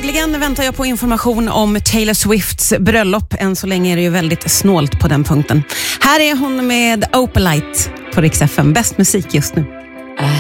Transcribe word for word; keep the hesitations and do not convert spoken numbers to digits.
Dagligen väntar jag på information om Taylor Swifts bröllop. Än så länge är det ju väldigt snålt på den punkten. Här är hon med Opalite på Rix F M. Bäst musik just nu.